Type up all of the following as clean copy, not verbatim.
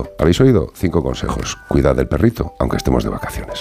oído? ¿Habéis oído? 5 consejos. Cuidad del perrito, aunque estemos de vacaciones.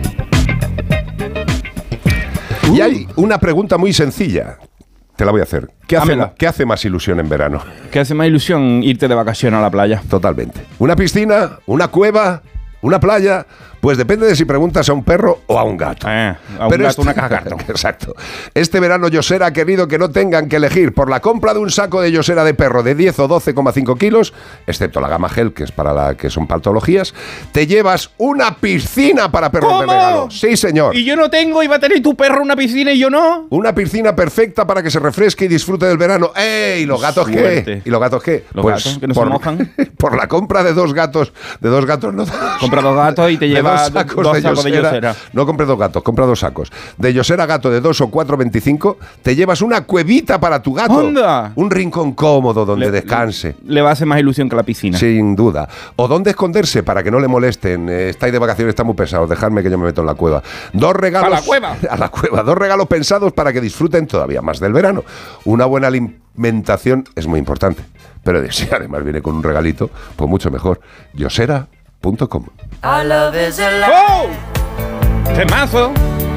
Y hay una pregunta muy sencilla. Te la voy a hacer. ¿Qué hace más ilusión en verano? ¿Qué hace más ilusión irte de vacaciones a la playa? Totalmente. ¿Una piscina? ¿Una cueva? ¿Una playa? Pues depende de si preguntas a un perro o a un gato. A un gato, una caja de cartón. Exacto. Este verano Yosera ha querido que no tengan que elegir por la compra de un saco de Yosera de perro de 10 o 12,5 kilos, excepto la gama gel, que es para la que son patologías, te llevas una piscina para perros de regalo. Sí, señor. Y yo no tengo, y va a tener tu perro una piscina y yo no. Una piscina perfecta para que se refresque y disfrute del verano. ¡Ey! ¿Y los gatos qué? ¿Y los gatos qué? Los gatos que no se mojan. Por la compra de dos gatos no. Compra 2 gatos y te llevas 2 sacos de Yosera. No compres 2 gatos, compra 2 sacos. De Yosera gato de 2 o 4,25, te llevas una cuevita para tu gato. ¡Onda! Un rincón cómodo donde descanse. Le va a hacer más ilusión que la piscina. Sin duda. O donde esconderse para que no le molesten. Estáis de vacaciones, está muy pesados. Dejadme que yo me meto en la cueva. 2 regalos. ¡A la cueva! A la cueva. 2 regalos pensados para que disfruten todavía más del verano. Una buena alimentación es muy importante. Pero si además viene con un regalito, pues mucho mejor. Yosera.com. ¡Oh! ¡Temazo!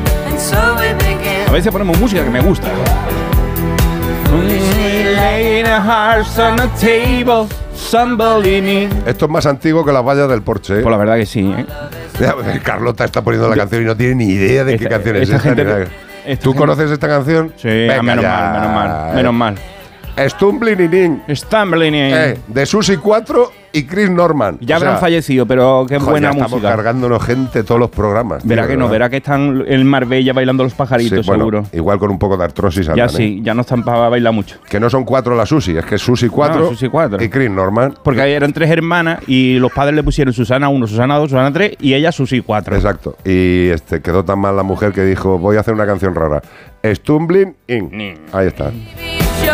A veces ponemos música que me gusta. Esto es más antiguo que las vallas del Porsche, ¿eh? Pues la verdad que sí, ¿eh? Carlota está poniendo la canción y no tiene ni idea de qué canción es esta. ¿Tú conoces esta canción? Sí, menos mal. Stumbling de Susi 4 y Chris Norman. Ya habrán fallecido, pero qué buena música. Estamos cargándonos gente todos los programas. Verá que no, verá que están en Marbella bailando los pajaritos, seguro. Bueno, igual con un poco de artrosis. Ya sí, ya no están para bailar mucho. Que no son 4 la Susi, es que es Susi 4, y Chris Norman. Porque ahí eran 3 hermanas y los padres le pusieron Susana 1, Susana 2, Susana 3 y ella Susi 4. Exacto. Y quedó tan mal la mujer que dijo, voy a hacer una canción rara. Stumbling in. Ahí está.